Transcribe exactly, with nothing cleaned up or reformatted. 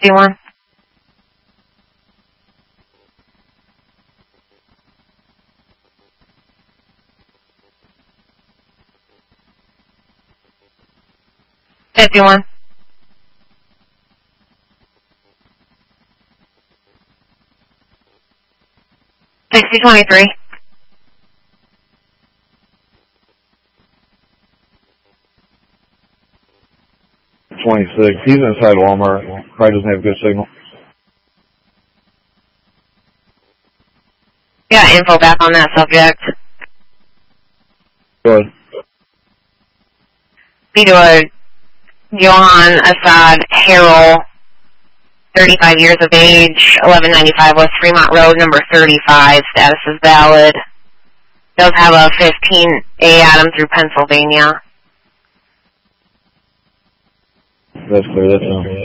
fifty-one. Fifty-one. Sixty twenty-three. twenty-six. He's inside Walmart. Probably doesn't have good signal. Got info back on that subject. Good. Fedor Johan Assad Harrell, thirty-five years of age, eleven ninety-five West Fremont Road, number thirty-five. Status is valid. Does have a fifteen A Adam through Pennsylvania. That's clear. That's